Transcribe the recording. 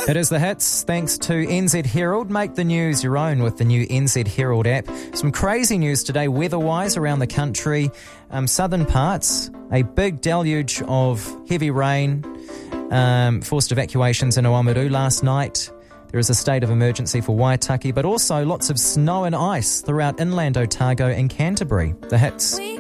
It is the hits, thanks to NZ Herald. Make the news your own with the new NZ Herald app. Some crazy news today weather-wise around the country. Southern parts, a big deluge of heavy rain, forced evacuations in Oamaru last night. There is a state of emergency for Waitaki, but also lots of snow and ice throughout inland Otago and Canterbury. The hits.